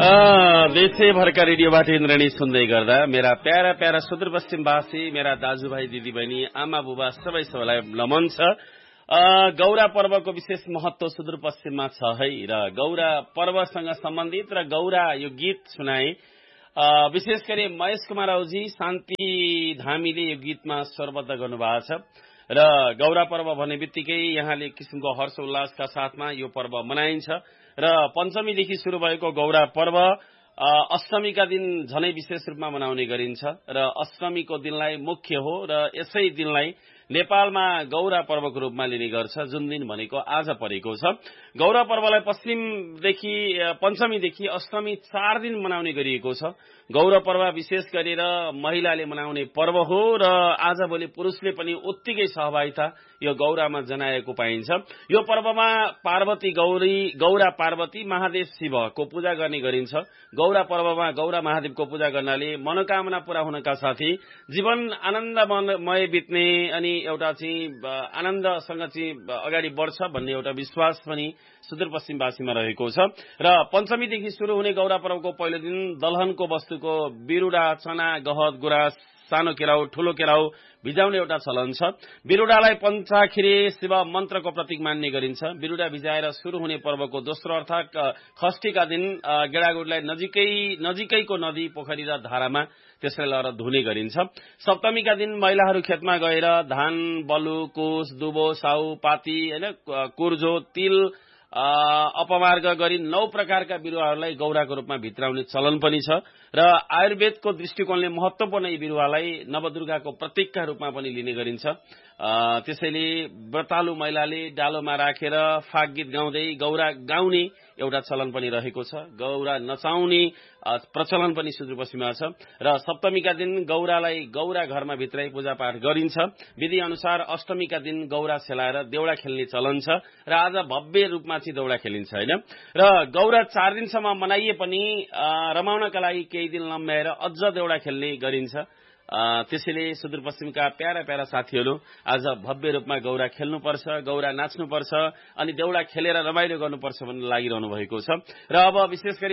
देशैभरका रेडियोबाट इन्द्रणी सुन्दै गर्दा मेरा प्यारा प्यारा सुदूरपश्चिमवासी, मेरा दाजुभाइ दिदीबहिनी, आमा बुबा सबैलाई नमन छ। गौरा पर्वको विशेष महत्व सुदूरपश्चिममा छ है र गौरा पर्वसँग सम्बन्धित र गौरा यो गीत सुनाए। विशेष गरी महेश कुमार औजी, शान्ति धामीले यो गीतमा स्वरबद्ध गर्नुभएको छ र गौरा पर्व भन्ने बित्तिकै यहाँले किसिमको हर्ष उल्लासका साथमा यो पर्व मनाइन्छ र पञ्चमीदेखि शुरू भएको गौरा पर्व अष्टमीका दिन झनै विशेष रूपमा मनाउने गरिन्छ र अष्टमीको दिनलाई मुख्य हो र यसै दिनलाई नेपालमा गौरा पर्वको रूपमा लिने गर्छ, जुन दिन भनेको आज परेको छ। गौरा पर्वलाई पञ्चमीदेखि अष्टमी 4 दिन मनाउने गरिएको छ। गौरा पर्व विशेष गरेर महिलाले मनाउने पर्व हो र आजभोलि पुरुषले पनि उत्तिकै सहभागिता यो गौरामा जनाएको पाइन्छ। यो पर्वमा पार्वती गौरा पार्वती महादेव शिवको पूजा गर्ने गरिन्छ। गौरा पर्वमा गौरा महादेवको पूजा गर्नाले मनोकामना पूरा हुनका साथै जीवन आनन्दमय बित्ने अनि एउटा चाहिँ आनन्दसँग चाहिँ अगाडि बढ्छ भन्ने एउटा विश्वास पनि सुदूरपश्चिमवासीमा रहेको छ र पञ्चमीदेखि शुरू हुने गौरा पर्वको पहिलो दिन दलहनको वस्तुको बिरुडा, चना, गहत, गुराँस, सानो केराउ, ठूलो केराउ भिजाउने एउटा चलन छ। बिरुडालाई पञ्चाखिरे शिव मन्त्रको प्रतीक मान्ने गरिन्छ। बिरुडा भिजाएर शुरू हुने पर्वको दोस्रो अर्थात षष्ठीका दिन गेडागुडीलाई नजिकैको नदी, पोखरी र धारामा त्यसलाई लगेर धुने गरिन्छ। सप्तमीका दिन महिलाहरू खेतमा गएर धान, बलु, कोस, दुबो, साउ, पाती, हैन, कुर्जो, तिल अपमार्ग गरी 9 प्रकारका बिरुवाहरूलाई गौराको रूपमा भित्राउने चलन पनि छ र आयुर्वेदको दृष्टिकोणले महत्वपूर्ण यी बिरुवालाई नवदुर्गाको प्रतीकका रूपमा पनि लिने गरिन्छ। त्यसैले व्रतालु महिलाले डालोमा राखेर फाग गीत गाउँदै गौरा गाउने एउटा चलन पनि रहेको छ। गौरा नचाउने प्रचलन पनि सुदूरपश्चिममा छ र सप्तमीका दिन गौरालाई गौरा घरमा भित्रै पूजापाठ गरिन्छ। विधि अनुसार अष्टमीका दिन गौरा सेलाएर देउडा खेल्ने चलन छ र आज भव्य रूपमा चाहिँ देउडा खेलिन्छ हैन र गौरा 4 दिनसम्म मनाइए पनि रमाउनका लागि केही दिन लम्ब्याएर अझ देउडा खेल्ने गरिन्छ। त्यसैले सुदूरपश्चिमका प्यारा प्यारा साथीहरू आज भव्य रूपमा गौरा खेल्नुपर्छ, गौरा नाच्नुपर्छ अनि देउडा खेलेर रमाइलो गर्नुपर्छ भन्ने लागिरहनु भएको छ र अब विशेष गरी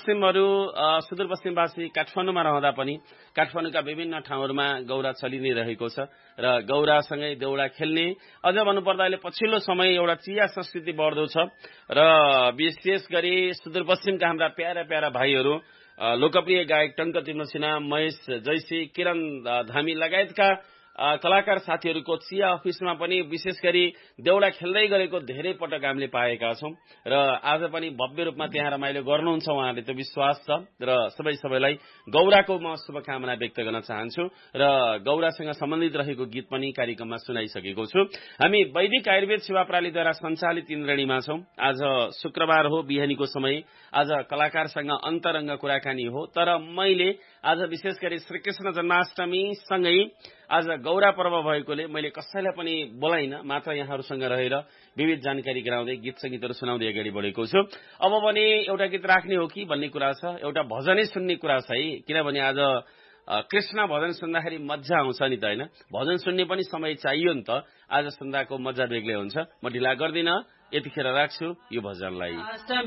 सुदूरपश्चिमवासी काठमाडौँमा रहँदा पनि काठमाडौँका विभिन्न ठाउँहरूमा गौरा चलि नै रहेको छ र गौरासँगै देउडा खेल्ने, अझ भन्नुपर्दा अहिले पछिल्लो समय एउटा चिया संस्कृति बढ्दो छ र विशेष गरी सुदूरपश्चिमका हाम्रा प्यारा प्यारा भाइहरू लोकप्रिय गायक टंक तिम्रो सिन्हा, महेश जैसी, किरण धामी लगायतका कलाकार साथीहरूको चिया अफिसमा पनि विशेष गरी देउडा खेल्दै गरेको धेरै पटक हामीले पाएका छौं र आज पनि भव्य रूपमा त्यहाँ रमाइलो गर्नुहुन्छ उहाँहरूले, त्यो विश्वास छ र सबैलाई गौराको म शुभकामना व्यक्त गर्न चाहन्छु र गौरासँग सम्बन्धित रहेको गीत पनि कार्यक्रममा सुनाइसकेको छु। हामी वैदिक आयुर्वेद सेवा प्रणालीद्वारा सञ्चालित इन्द्रणीमा छौं। आज शुक्रबार हो, बिहानीको समय। आज कलाकारसँग अन्तरङ्ग कुराकानी हो, तर मैले आज विशेष गरी श्रीकृष्ण जन्माष्टमी सँगै आज गौरा पर्व भएकोले मैले कसैलाई पनि बोलाइन, मात्र यहाँहरूसँग रहेर विविध जानकारी गराउँदै गीत संगीतहरू सुनाउँदै अगाडि बढेको छु। अब भने एउटा गीत राख्ने हो कि भन्ने कुरा छ, एउटा भजनै सुन्ने कुरा छ है, किनभने आज कृष्ण भजन सुन्दाखेरि मजा आउँछ नि त हैन। भजन सुन्ने पनि समय चाहियो नि त, आज सुन्दाको मजा बेग्लै हुन्छ। म ढिला गर्दिन, यतिखेर राख्छु यो भजनलाई।